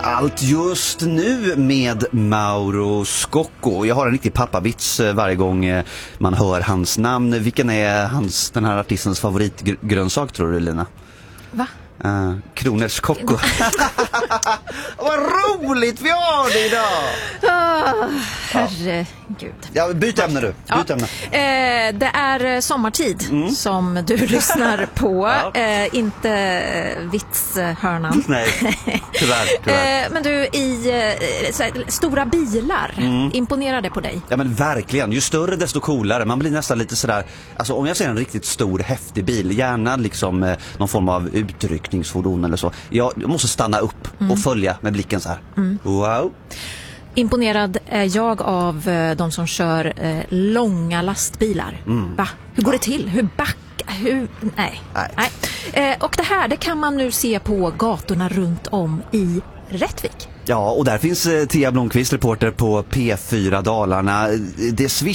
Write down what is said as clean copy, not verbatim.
Allt just nu med Mauro Scocco. Jag har en riktig pappavits varje gång man hör hans namn. Vilken är den här artistens favoritgrönsak, tror du, Lina? Va? Kroners Scocco. Vad roligt vi har det idag! Herregud. Ja, byt ämne du. Byt ämne. Det är sommartid som du lyssnar på. Inte vitshörnan. Nej, tyvärr. Men du, stora bilar, imponerar det på dig? Ja, men verkligen. Ju större desto coolare. Man blir nästan lite sådär, alltså om jag ser en riktigt stor häftig bil, gärna liksom någon form av utryckningsfordon eller så, jag måste stanna upp och följa med blicken så här. Wow. Imponerad är jag av de som kör långa lastbilar. Va? Hur går det till? Hur Nej. Och det här, det kan man nu se på gatorna runt om i Rättvik. Ja, och där finns Thea Blomqvist, reporter på P4 Dalarna. Det